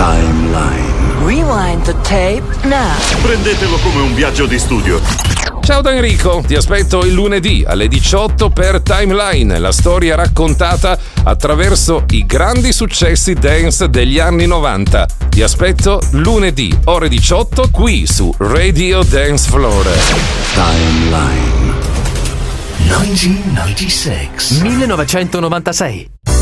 Timeline. Rewind the tape now. Prendetelo come un viaggio di studio. Ciao da Enrico, ti aspetto il lunedì alle 18 per Timeline, la storia raccontata attraverso i grandi successi dance degli anni 90. Ti aspetto lunedì, ore 18, qui su Radio Dance Floor. Timeline. 1996. 1996.